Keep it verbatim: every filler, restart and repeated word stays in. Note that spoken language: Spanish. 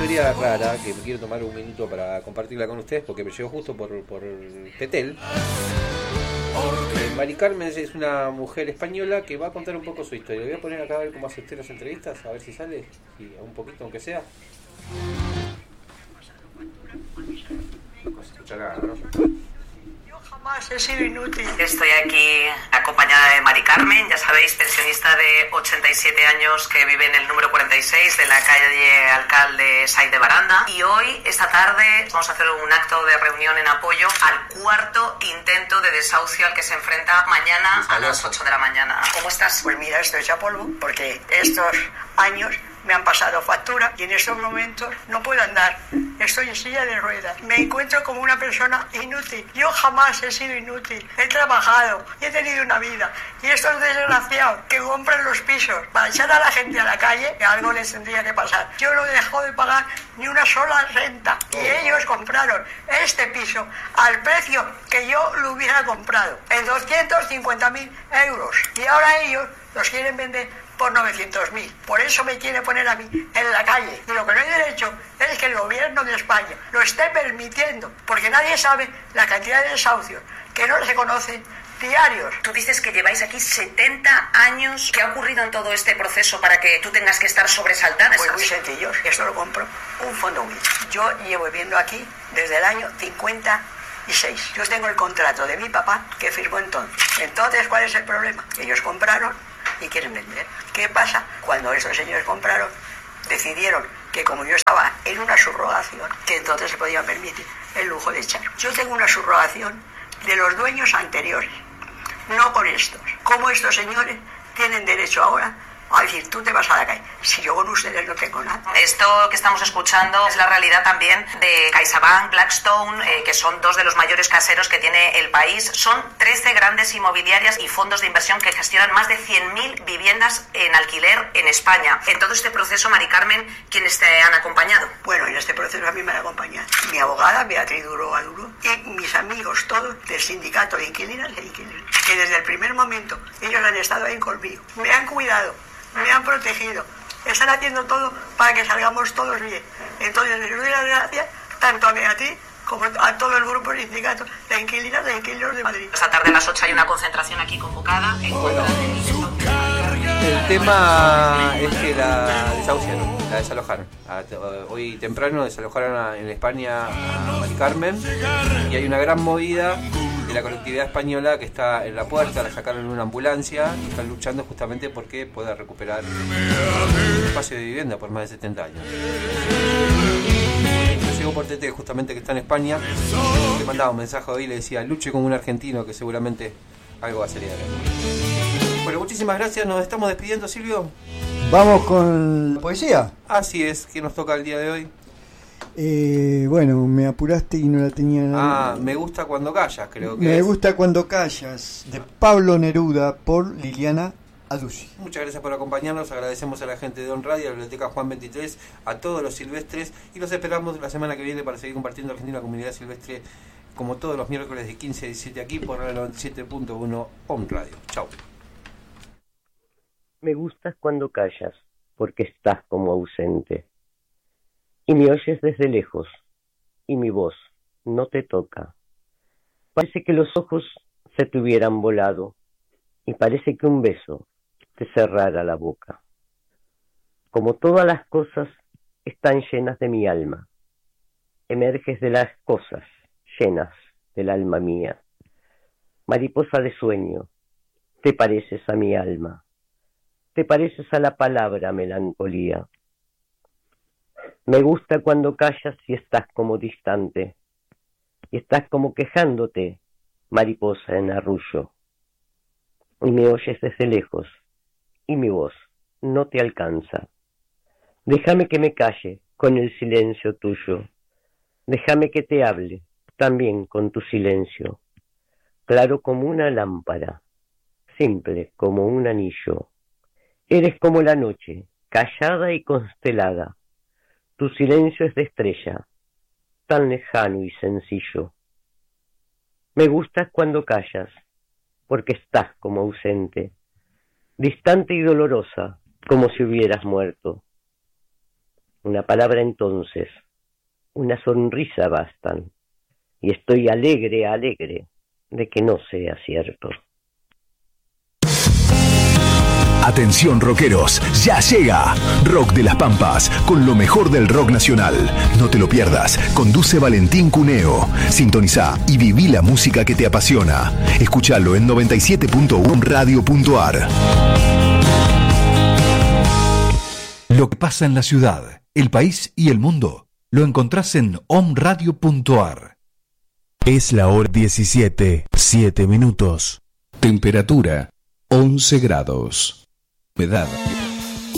historia rara que me quiero tomar un minuto para compartirla con ustedes porque me llegó justo por, por Petel. Eh, Mari Carmen es una mujer española que va a contar un poco su historia. Le voy a poner acá a ver cómo hace usted las entrevistas, a ver si sale, si un poquito aunque sea. No se escucha nada, ¿no? Jamás he sido inútil. Estoy aquí acompañada de Mari Carmen, ya sabéis, pensionista de ochenta y siete años que vive en el número cuarenta y seis de la calle Alcalde Saiz de Baranda. Y hoy, esta tarde, vamos a hacer un acto de reunión en apoyo al cuarto intento de desahucio al que se enfrenta mañana a las ocho de la mañana. ¿Cómo estás? Pues mira, estoy hecha polvo porque estos años me han pasado factura y en estos momentos no puedo andar. Estoy en silla de ruedas. Me encuentro como una persona inútil. Yo jamás he sido inútil. He trabajado y he tenido una vida. Y estos desgraciados que compran los pisos para echar a la gente a la calle, que algo les tendría que pasar. Yo no he dejado de pagar ni una sola renta. Y ellos compraron este piso al precio que yo lo hubiera comprado, en doscientos cincuenta mil euros. Y ahora ellos los quieren vender por novecientos mil. Por eso me quiere poner a mí en la calle. Y lo que no hay derecho es que el gobierno de España lo esté permitiendo, porque nadie sabe la cantidad de desahucios que no se conocen diarios. Tú dices que lleváis aquí setenta años. ¿Qué ha ocurrido en todo este proceso para que tú tengas que estar sobresaltada? Pues muy sencillo. Esto lo compro un fondo humilde. Yo llevo viviendo aquí desde el año cincuenta y seis. Yo tengo el contrato de mi papá que firmó entonces. Entonces, ¿cuál es el problema? Ellos compraron y quieren vender. ¿Qué pasa? Cuando estos señores compraron, decidieron que como yo estaba en una subrogación, que entonces se podía permitir el lujo de echar. Yo tengo una subrogación de los dueños anteriores, no con estos. Como estos señores tienen derecho ahora a decir, tú te vas a la calle. Si yo con ustedes no tengo nada. Esto que estamos escuchando es la realidad también de CaixaBank, Blackstone, eh, que son dos de los mayores caseros que tiene el país. Son trece grandes inmobiliarias y fondos de inversión que gestionan más de cien mil viviendas en alquiler en España. En todo este proceso, Mari Carmen, ¿quiénes te han acompañado? Bueno, en este proceso a mí me han acompañado mi abogada, Beatriz Duro Aduro, y mis amigos todos del sindicato de inquilinas e inquilinos, que desde el primer momento ellos han estado ahí conmigo. Me han cuidado, me han protegido, están haciendo todo para que salgamos todos bien. Entonces les doy las gracias tanto a Beatriz como a todo el grupo de sindicatos de inquilinas e inquilinos de Madrid. Esta tarde a las ocho hay una concentración aquí convocada. Bueno, el tema es que la desahuciaron, la desalojaron. Hoy temprano desalojaron a, en España a Mari Carmen y hay una gran movida de la colectividad española que está en la puerta, la sacaron en una ambulancia y están luchando justamente porque pueda recuperar un espacio de vivienda por más de setenta años. Yo llego por T T justamente que está en España, le mandaba un mensaje hoy y le decía, luche como un argentino que seguramente algo va a salir de acá. Bueno, muchísimas gracias, nos estamos despidiendo, Silvio. Vamos con la poesía. Así es, ¿qué nos toca el día de hoy? Eh, bueno, me apuraste y no la tenía nada. Ah, me gusta cuando callas, creo que Me es. gusta cuando callas, de Pablo Neruda, por Liliana Aduzzi. Muchas gracias por acompañarnos, agradecemos a la gente de On Radio, a la Biblioteca Juan veintitrés, a todos los silvestres y los esperamos la semana que viene para seguir compartiendo Argentina Comunidad Silvestre como todos los miércoles de quince a diecisiete aquí por la noventa y siete punto uno On Radio. Chau. Me gustas cuando callas, porque estás como ausente. Y me oyes desde lejos, y mi voz no te toca. Parece que los ojos se te hubieran volado, y parece que un beso te cerrara la boca. Como todas las cosas están llenas de mi alma, emerges de las cosas llenas del alma mía. Mariposa de sueño, te pareces a mi alma, te pareces a la palabra melancolía. Me gusta cuando callas y estás como distante, y estás como quejándote, mariposa en arrullo. Y me oyes desde lejos, y mi voz no te alcanza. Déjame que me calle con el silencio tuyo. Déjame que te hable también con tu silencio. Claro como una lámpara, simple como un anillo. Eres como la noche, callada y constelada. Tu silencio es de estrella, tan lejano y sencillo. Me gustas cuando callas, porque estás como ausente, distante y dolorosa, como si hubieras muerto. Una palabra entonces, una sonrisa bastan, y estoy alegre, alegre de que no sea cierto. Atención rockeros, ya llega Rock de las Pampas con lo mejor del rock nacional. No te lo pierdas, conduce Valentín Cuneo. Sintoniza y viví la música que te apasiona. Escúchalo en noventa y siete punto uno radio punto a r. Lo que pasa en la ciudad, el país y el mundo lo encontrás en omradio punto a r. Es la hora diecisiete, siete minutos. Temperatura once grados. Humedad